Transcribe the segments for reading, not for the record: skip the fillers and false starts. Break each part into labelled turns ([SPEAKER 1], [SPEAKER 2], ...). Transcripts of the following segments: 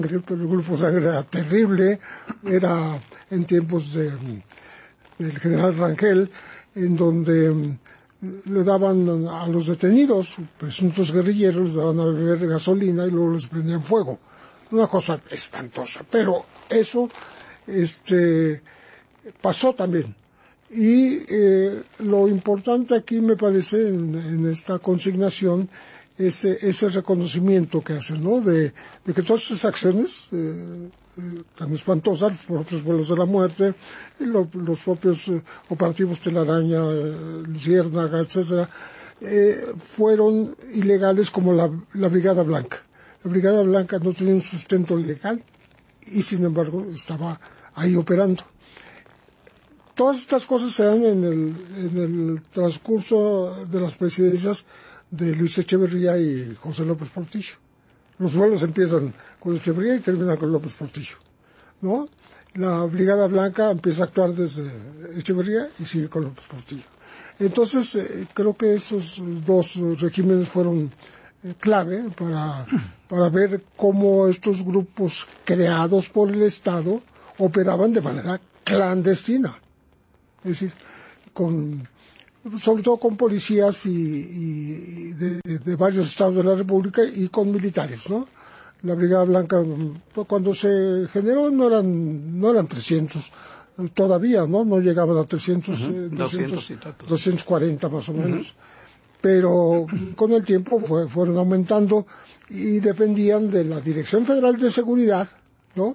[SPEAKER 1] pero el Grupo Sangre era terrible, era en tiempos del general Rangel, en donde le daban a los detenidos, presuntos guerrilleros, les daban a beber gasolina y luego les prendían fuego. Una cosa espantosa, pero eso pasó también. Y lo importante aquí me parece en esta consignación ese reconocimiento que hacen, ¿no? De que todas esas acciones tan espantosas, los propios vuelos de la muerte, y los propios operativos Telaraña, Luciérnaga, etcétera, fueron ilegales, como la Brigada Blanca. La Brigada Blanca no tenía un sustento legal y sin embargo estaba ahí operando. Todas estas cosas se dan en el transcurso de las presidencias de Luis Echeverría y José López Portillo. Los vuelos empiezan con Echeverría y terminan con López Portillo, ¿no? La Brigada Blanca empieza a actuar desde Echeverría y sigue con López Portillo. Entonces, creo que esos dos regímenes fueron clave para ver cómo estos grupos creados por el Estado operaban de manera clandestina. Es decir, sobre todo con policías y de varios estados de la República y con militares, ¿no? La Brigada Blanca, cuando se generó, no eran 300 todavía, ¿no? llegaban a 300, 240 más o menos. Pero con el tiempo fueron aumentando y dependían de la Dirección Federal de Seguridad, ¿no?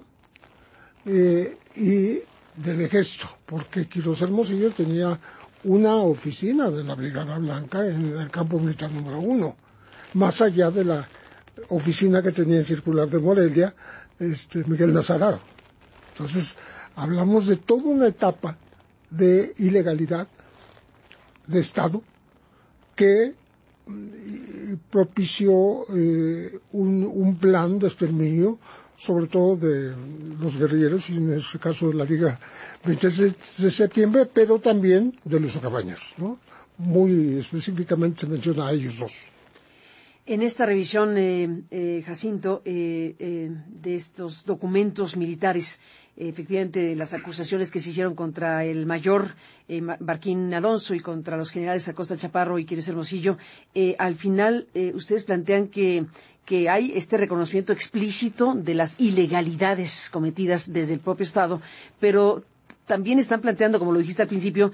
[SPEAKER 1] Y del Ejército, porque Quirós Hermosillo tenía una oficina de la Brigada Blanca en el campo militar número 1, más allá de la oficina que tenía en Circular de Morelia, Miguel Nazararo. Entonces, hablamos de toda una etapa de ilegalidad de Estado que propició un plan de exterminio, sobre todo de los guerrilleros, y en este caso de la Liga 26 de septiembre, pero también de Luis Cabañas, ¿no? Muy específicamente se menciona a ellos dos.
[SPEAKER 2] En esta revisión, Jacinto, de estos documentos militares, efectivamente las acusaciones que se hicieron contra el mayor Barquín Alonso y contra los generales Acosta Chaparro y Quirós Hermosillo, al final ustedes plantean que hay este reconocimiento explícito de las ilegalidades cometidas desde el propio Estado, pero también están planteando, como lo dijiste al principio,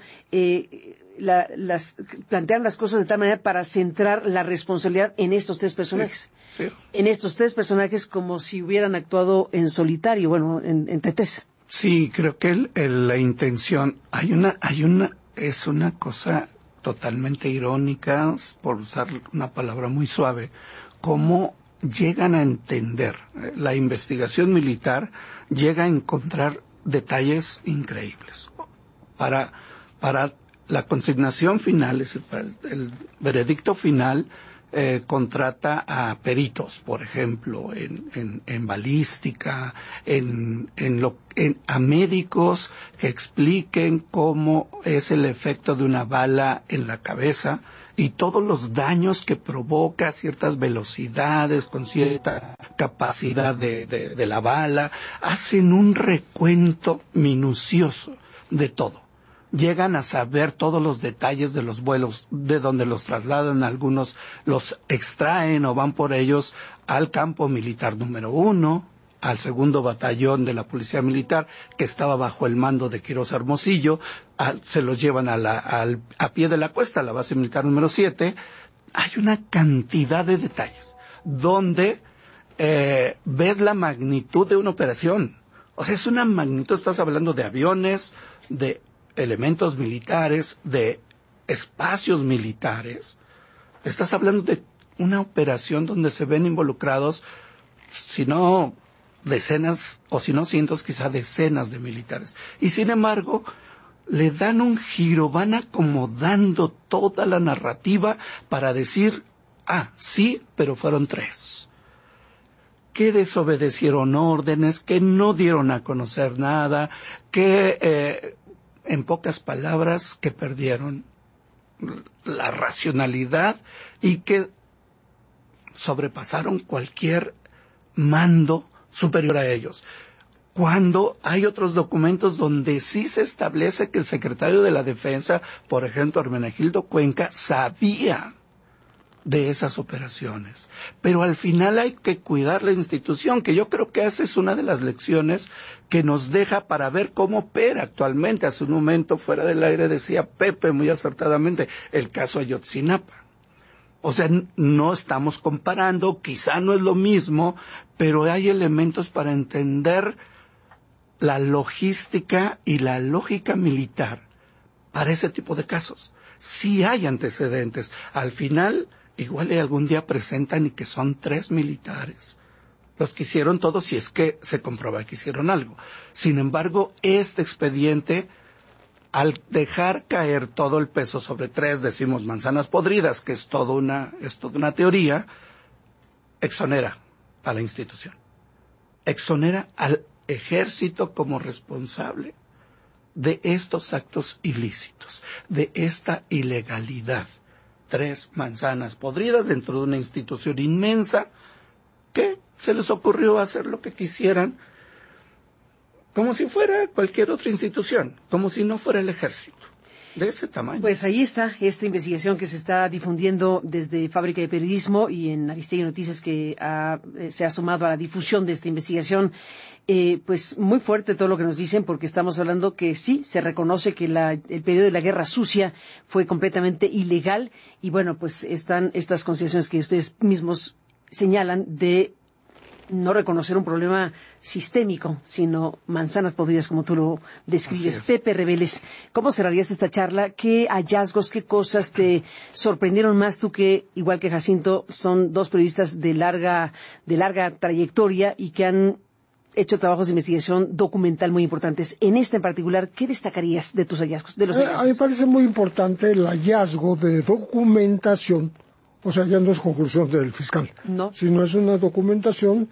[SPEAKER 2] plantean las cosas de tal manera para centrar la responsabilidad en estos tres personajes.
[SPEAKER 3] Sí.
[SPEAKER 2] En estos tres personajes como si hubieran actuado en solitario, bueno, entre tres.
[SPEAKER 3] Sí, creo que la intención, es una cosa totalmente irónica, por usar una palabra muy suave, cómo llegan a entender, la investigación militar llega a encontrar detalles increíbles. Para la consignación final, es el veredicto final, contrata a peritos, por ejemplo, en balística, a médicos que expliquen cómo es el efecto de una bala en la cabeza y todos los daños que provoca a ciertas velocidades, con cierta capacidad de la bala. Hacen un recuento minucioso de todo. Llegan a saber todos los detalles de los vuelos, de donde los trasladan, algunos los extraen o van por ellos al campo militar número 1, al 2º batallón de la Policía Militar, que estaba bajo el mando de Quirós Hermosillo, se los llevan a pie de la cuesta, a la base militar número 7. Hay una cantidad de detalles, donde ves la magnitud de una operación. O sea, es una magnitud, estás hablando de aviones, de elementos militares, de espacios militares. Estás hablando de una operación donde se ven involucrados, si no decenas, o si no cientos, quizá decenas de militares. Y sin embargo, le dan un giro, van acomodando toda la narrativa para decir, sí, pero fueron 3. Que desobedecieron órdenes, que no dieron a conocer nada, que en pocas palabras, que perdieron la racionalidad y que sobrepasaron cualquier mando superior a ellos. Cuando hay otros documentos donde sí se establece que el secretario de la Defensa, por ejemplo, Hermenegildo Cuenca, sabía de esas operaciones. Pero al final hay que cuidar la institución, que yo creo que esa es una de las lecciones que nos deja para ver cómo opera actualmente. Hace un momento, fuera del aire, decía Pepe muy acertadamente, el caso Ayotzinapa. O sea, no estamos comparando, quizá no es lo mismo, pero hay elementos para entender la logística y la lógica militar para ese tipo de casos. Sí hay antecedentes. Al final, igual algún día presentan y que son 3 militares los que hicieron todo, si es que se comprueba que hicieron algo. Sin embargo, este expediente, al dejar caer todo el peso sobre 3, decimos manzanas podridas, que es toda una teoría, exonera a la institución. Exonera al ejército como responsable de estos actos ilícitos, de esta ilegalidad. 3 manzanas podridas dentro de una institución inmensa que se les ocurrió hacer lo que quisieran, como si fuera cualquier otra institución, como si no fuera el ejército, de ese tamaño.
[SPEAKER 2] Pues ahí está esta investigación que se está difundiendo desde Fábrica de Periodismo y en Aristegui Noticias, que se ha sumado a la difusión de esta investigación. Pues muy fuerte todo lo que nos dicen, porque estamos hablando que sí, se reconoce que el periodo de la Guerra Sucia fue completamente ilegal, y bueno, pues están estas consideraciones que ustedes mismos señalan de no reconocer un problema sistémico, sino manzanas podridas, como tú lo describes. Pepe Reveles, ¿cómo cerrarías esta charla? ¿Qué hallazgos, qué cosas te sorprendieron más, tú que, igual que Jacinto, son 2 periodistas de larga trayectoria y que han hecho trabajos de investigación documental muy importantes? En esta en particular, ¿qué destacarías de tus hallazgos? De los hallazgos.
[SPEAKER 1] A mí me parece muy importante el hallazgo de documentación. O sea, ya no es conclusión del fiscal,
[SPEAKER 2] no,
[SPEAKER 1] sino es una documentación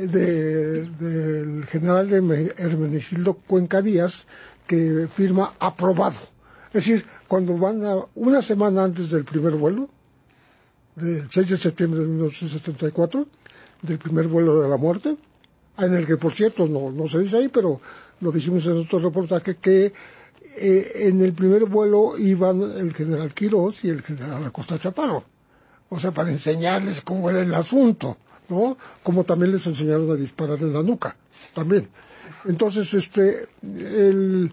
[SPEAKER 1] del general Hermenegildo Cuenca Díaz, que firma aprobado. Es decir, cuando van una semana antes del primer vuelo, del 6 de septiembre de 1974, del primer vuelo de la muerte, en el que, por cierto, no se dice ahí, pero lo dijimos en otro reportaje, que en el primer vuelo iban el general Quirós y el general Acosta Chaparro. O sea, para enseñarles cómo era el asunto, ¿no? Como también les enseñaron a disparar en la nuca, también. Entonces, el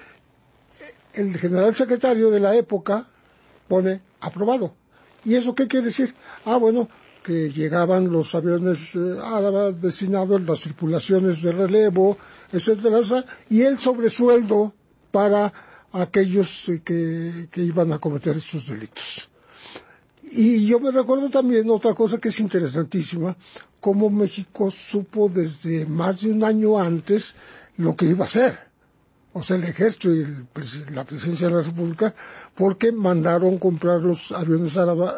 [SPEAKER 1] general secretario de la época pone aprobado. ¿Y eso qué quiere decir? Bueno, que llegaban los aviones destinados, las tripulaciones de relevo, etcétera, y el sobresueldo para aquellos que iban a cometer estos delitos. Y yo me recuerdo también otra cosa que es interesantísima, cómo México supo desde más de un año antes lo que iba a hacer. O sea, el ejército y la presidencia de la República, porque mandaron comprar los aviones árabes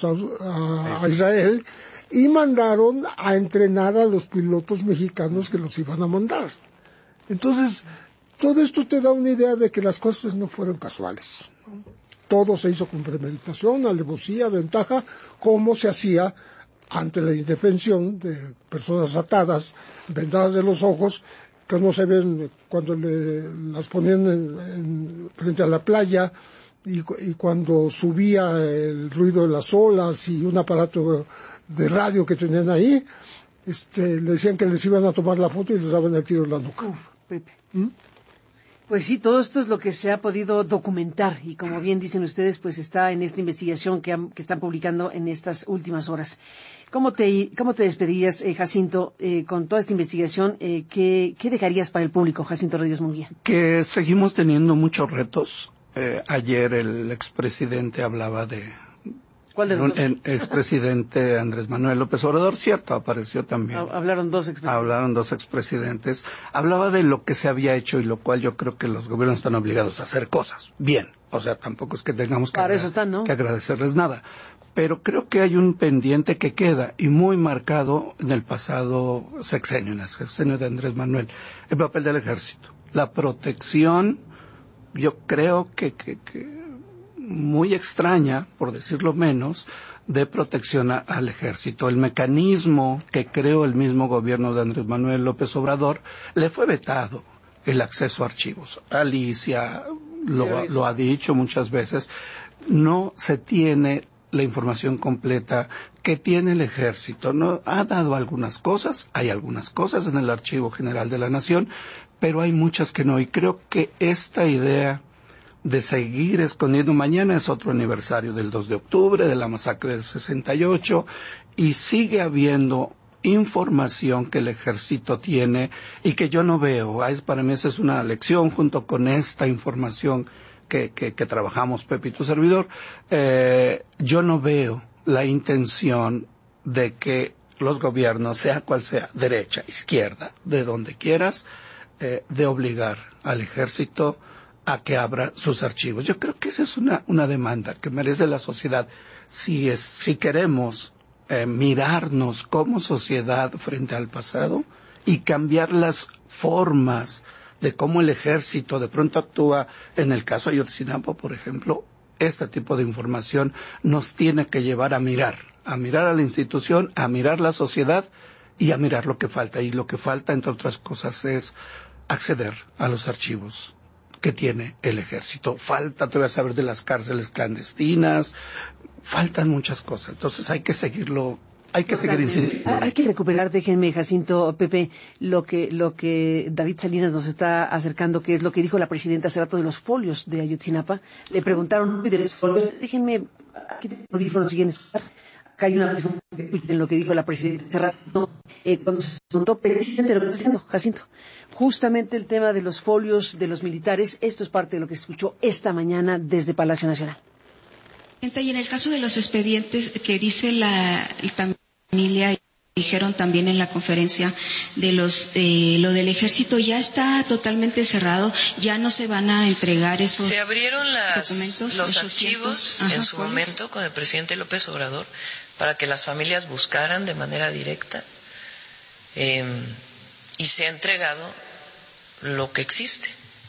[SPEAKER 1] a Israel y mandaron a entrenar a los pilotos mexicanos que los iban a mandar. Entonces, todo esto te da una idea de que las cosas no fueron casuales, ¿no? Todo se hizo con premeditación, alevosía, ventaja, como se hacía ante la indefensión de personas atadas, vendadas de los ojos, que no se ven cuando las ponían frente a la playa, y cuando subía el ruido de las olas y un aparato de radio que tenían ahí, le decían que les iban a tomar la foto y les daban el tiro en la nuca.
[SPEAKER 2] Uf, Pepe. Pues sí, todo esto es lo que se ha podido documentar y, como bien dicen ustedes, pues está en esta investigación que están publicando en estas últimas horas. ¿Cómo te despedirías, Jacinto, con toda esta investigación? ¿Qué dejarías para el público, Jacinto Rodríguez Munguía?
[SPEAKER 3] Que seguimos teniendo muchos retos. Ayer el expresidente hablaba de...
[SPEAKER 2] ¿Cuál de los dos?
[SPEAKER 3] El expresidente Andrés Manuel López Obrador, cierto, apareció también.
[SPEAKER 2] Hablaron 2 expresidentes.
[SPEAKER 3] Hablaron 2 expresidentes. Hablaba de lo que se había hecho y lo cual yo creo que los gobiernos están obligados a hacer cosas. Bien. O sea, tampoco es que tengamos que agradecerles nada. Pero creo que hay un pendiente que queda y muy marcado en el pasado sexenio, en el sexenio de Andrés Manuel. El papel del ejército. La protección, yo creo que muy extraña, por decirlo menos, de protección al ejército. El mecanismo que creó el mismo gobierno de Andrés Manuel López Obrador le fue vetado el acceso a archivos. Alicia lo ha dicho muchas veces, no se tiene la información completa que tiene el ejército. No ha dado algunas cosas, hay algunas cosas en el Archivo General de la Nación, pero hay muchas que no. Y creo que esta idea de seguir escondiendo, mañana es otro aniversario del 2 de octubre, de la masacre del 68, y sigue habiendo información que el ejército tiene y que yo no veo. Para mí esa es una lección junto con esta información que trabajamos Pepe y tu servidor. Yo no veo la intención de que los gobiernos, sea cual sea, derecha, izquierda, de donde quieras, de obligar al ejército a que abra sus archivos. Yo creo que esa es una demanda que merece la sociedad. Si queremos mirarnos como sociedad frente al pasado y cambiar las formas de cómo el ejército de pronto actúa, en el caso de Ayotzinapa, por ejemplo, este tipo de información nos tiene que llevar a mirar a la institución, a mirar la sociedad y a mirar lo que falta. Y lo que falta, entre otras cosas, es acceder a los archivos que tiene el ejército. Falta todavía saber de las cárceles clandestinas, faltan muchas cosas. Entonces hay que seguirlo. Hay que seguir incidiendo.
[SPEAKER 2] Hay que recuperar, déjenme, Jacinto, Pepe, lo que David Salinas nos está acercando, que es lo que dijo la presidenta hace rato de los folios de Ayotzinapa. Le preguntaron de los folios. Déjenme, aquí tengo audífonos, siguen escuchar. Acá hay una en lo que dijo la presidenta hace rato, cuando se preguntó precisamente lo que está diciendo Jacinto. Justamente el tema de los folios de los militares, esto es parte de lo que se escuchó esta mañana desde Palacio Nacional.
[SPEAKER 4] Y en el caso de los expedientes que dice la familia, dijeron también en la conferencia de lo del ejército, ya está totalmente cerrado, ya no se van a entregar esos documentos.
[SPEAKER 5] Se abrieron los archivos en su momento con el presidente López Obrador para que las familias buscaran de manera directa y se ha entregado lo que existe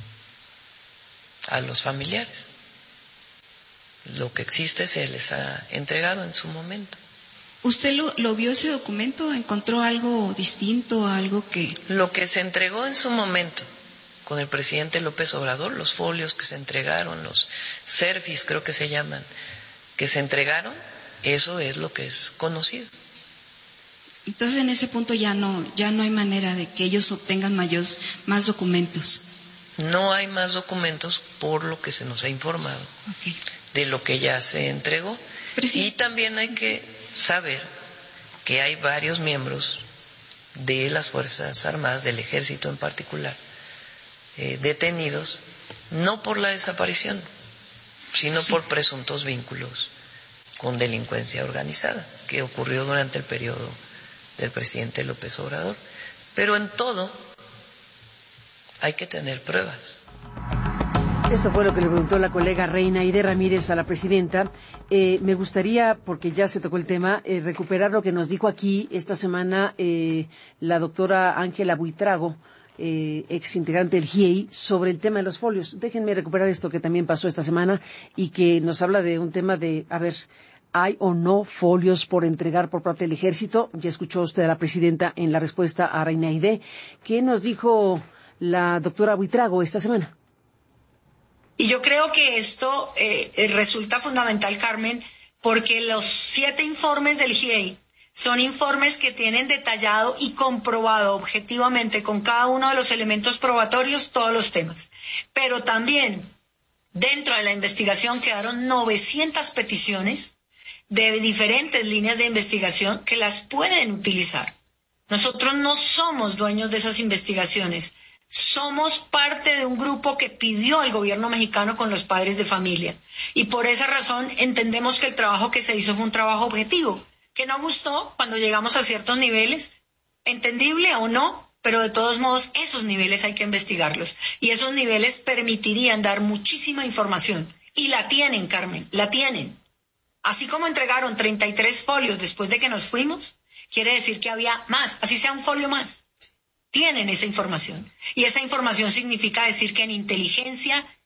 [SPEAKER 5] a los familiares. Lo que existe se les ha entregado en su momento.
[SPEAKER 4] ¿Usted lo vio ese documento? ¿Encontró algo distinto, algo que...?
[SPEAKER 5] Lo que se entregó en su momento con el presidente López Obrador, los folios que se entregaron, los serfis creo que se llaman, que se entregaron, eso es lo que es conocido.
[SPEAKER 4] Entonces en ese punto ya no hay manera de que ellos obtengan más documentos.
[SPEAKER 5] No hay más documentos por lo que se nos ha informado.
[SPEAKER 4] Okay.
[SPEAKER 5] De lo que ya se entregó. Y también hay que saber que hay varios miembros de las Fuerzas Armadas, del Ejército en particular, detenidos, no por la desaparición, sino por presuntos vínculos con delincuencia organizada, que ocurrió durante el periodo del presidente López Obrador. Pero en todo hay que tener pruebas.
[SPEAKER 2] Esto fue lo que le preguntó la colega Reina Aide Ramírez a la presidenta. Me gustaría, porque ya se tocó el tema, recuperar lo que nos dijo aquí esta semana la doctora Ángela Buitrago, ex integrante del GIEI, sobre el tema de los folios. Déjenme recuperar esto que también pasó esta semana y que nos habla de un tema de, ¿hay o no folios por entregar por parte del ejército? Ya escuchó usted a la presidenta en la respuesta a Reina Aide. ¿Qué nos dijo la doctora Buitrago esta semana?
[SPEAKER 6] Y yo creo que esto resulta fundamental, Carmen, porque los 7 informes del GIEI son informes que tienen detallado y comprobado objetivamente con cada uno de los elementos probatorios todos los temas. Pero también dentro de la investigación quedaron 900 peticiones de diferentes líneas de investigación que las pueden utilizar. Nosotros no somos dueños de esas investigaciones. Somos parte de un grupo que pidió al gobierno mexicano con los padres de familia. Y por esa razón entendemos que el trabajo que se hizo fue un trabajo objetivo, que no gustó cuando llegamos a ciertos niveles, entendible o no, pero de todos modos esos niveles hay que investigarlos. Y esos niveles permitirían dar muchísima información. Y la tienen, Carmen, la tienen. Así como entregaron 33 folios después de que nos fuimos, quiere decir que había más, así sea un folio más. Tienen esa información. Y esa información significa decir que en inteligencia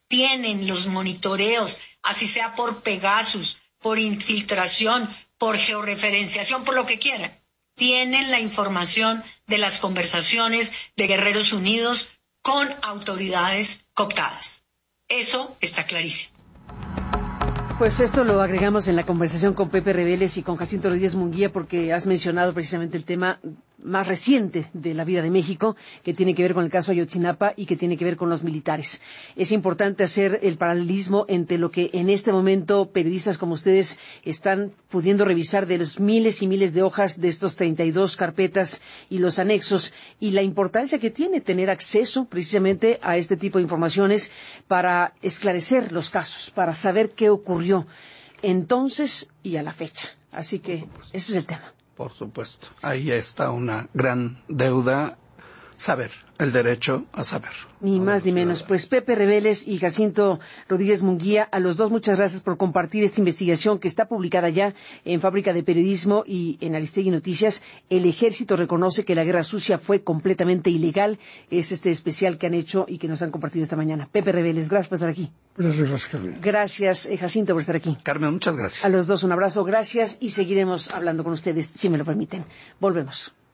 [SPEAKER 6] tienen los monitoreos, así sea por Pegasus, por infiltración, por georreferenciación, por lo que quieran. Tienen la información de las conversaciones de Guerreros Unidos con autoridades cooptadas. Eso está clarísimo.
[SPEAKER 2] Pues esto lo agregamos en la conversación con Pepe Reveles y con Jacinto Rodríguez Munguía, porque has mencionado precisamente el tema más reciente de la vida de México, que tiene que ver con el caso Ayotzinapa y que tiene que ver con los militares. Es importante hacer el paralelismo entre lo que en este momento periodistas como ustedes están pudiendo revisar de los miles y miles de hojas de estos 32 carpetas y los anexos, y la importancia que tiene tener acceso precisamente a este tipo de informaciones para esclarecer los casos, para saber qué ocurrió entonces y a la fecha. Así que ese es el tema.
[SPEAKER 3] Por supuesto. Ahí está una gran deuda, saber, el derecho a saber.
[SPEAKER 2] Ni más ni menos. Pues Pepe Reveles y Jacinto Rodríguez Munguía, a los dos muchas gracias por compartir esta investigación que está publicada ya en Fábrica de Periodismo y en Aristegui Noticias. El Ejército reconoce que la guerra sucia fue completamente ilegal. Es este especial que han hecho y que nos han compartido esta mañana. Pepe Reveles, gracias por estar aquí.
[SPEAKER 1] Gracias, Carmen.
[SPEAKER 2] Gracias, Jacinto, por estar aquí.
[SPEAKER 3] Carmen, muchas gracias.
[SPEAKER 2] A los dos un abrazo, gracias, y seguiremos hablando con ustedes, si me lo permiten. Volvemos.